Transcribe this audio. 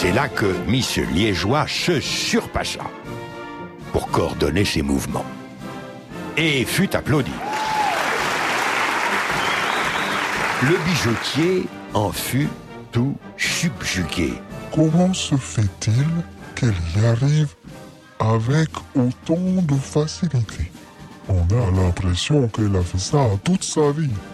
C'est là que Miss Liégeois se surpassa pour coordonner ses mouvements et fut applaudi. Le bijoutier en fut tout subjugué. Comment se fait-il qu'elle y arrive avec autant de facilité? On a l'impression qu'elle a fait ça toute sa vie.